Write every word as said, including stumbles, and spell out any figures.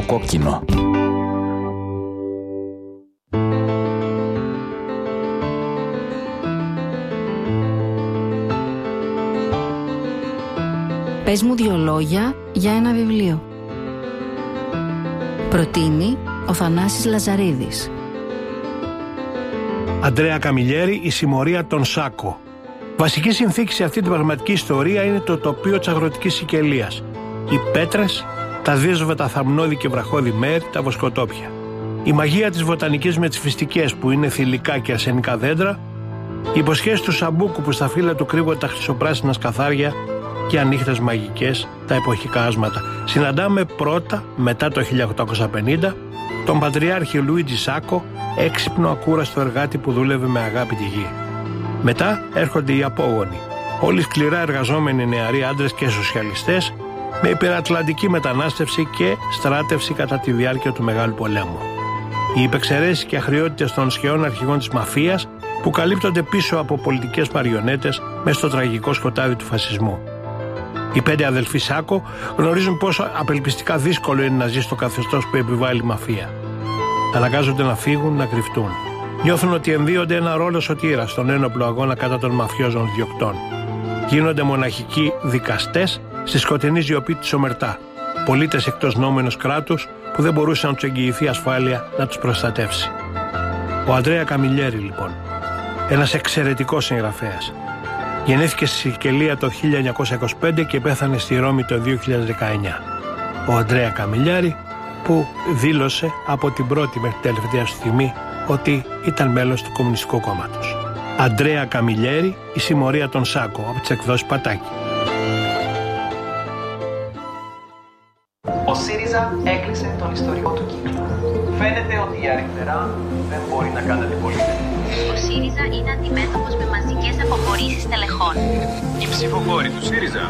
κόκκινο. Πες μου δύο λόγια για ένα βιβλίο. Προτείνει ο Θανάσης Λαζαρίδης. Αντρέα Καμιλιέρη, η συμμορία των Σάκο. Βασική συνθήκη σε αυτή την πραγματική ιστορία είναι το τοπίο της αγροτικής Σικελίας. Οι πέτρες, τα δύσβατα θαμνώδη και βραχώδη μέρη, τα βοσκοτόπια. Η μαγεία της βοτανικής με τις φυστικές που είναι θηλυκά και αρσενικά δέντρα. Οι υποσχέσεις του Σαμπούκου που στα φύλλα του κρύβονται τα χρυσοπράσινα σκαθάρια και ανύχτες μαγικές, τα εποχικά άσματα. Συναντάμε πρώτα, μετά το χίλια οκτακόσια πενήντα, τον πατριάρχη Λουίτζι Σάκο, έξυπνο ακούραστο εργάτη που δούλευε με αγάπη τη γη. Μετά έρχονται οι απόγονοι, όλοι σκληρά εργαζόμενοι νεαροί άντρες και σοσιαλιστές, με υπερατλαντική μετανάστευση και στράτευση κατά τη διάρκεια του Μεγάλου Πολέμου. Οι υπεξαιρέσεις και αχριότητες των σχεών αρχηγών της μαφίας που καλύπτονται πίσω από πολιτικές μαριονέτες μέσα στο τραγικό σκοτάδι του φασισμού. Οι πέντε αδελφοί Σάκο γνωρίζουν πόσο απελπιστικά δύσκολο είναι να ζει στο καθεστώς που επιβάλλει η μαφία. Αναγκάζονται να φύγουν, να κρυφτούν. Νιώθουν ότι ενδύονται ένα ρόλο σωτήρα στον ένοπλο αγώνα κατά των μαφιόζων διοκτών. Γίνονται μοναχικοί δικαστές στη σκοτεινή σιωπή της ομερτά. Πολίτες εκτός νόμου ενός κράτους που δεν μπορούσε να τους εγγυηθεί ασφάλεια να τους προστατεύσει. Ο Αντρέα Καμιλιέρη, λοιπόν, ένας εξαιρετικός συγγραφέας. Γεννήθηκε στη Σικελία το χίλια εννιακόσια είκοσι πέντε και πέθανε στη Ρώμη το δύο χιλιάδες δεκαεννιά. Ο Αντρέα Καμιλιέρη, που δήλωσε από την πρώτη μέχρι την τελευταία στιγμή ότι ήταν μέλος του Κομμουνιστικού Κόμματος. Αντρέα Καμιλιέρη, η συμμορία των Σάκο, από τις εκδόσεις Πατάκη. Ο ΣΥΡΙΖΑ έκλεισε τον ιστορικό του κύκλο. Φαίνεται ότι η αριστερά δεν μπορεί να κάνει αντιπολίτευση. Ο ΣΥΡΙΖΑ είναι αντιμέτωπος με μαζικές αποχωρήσεις τελεχών. Οι ψηφοφόροι του ΣΥΡΙΖΑ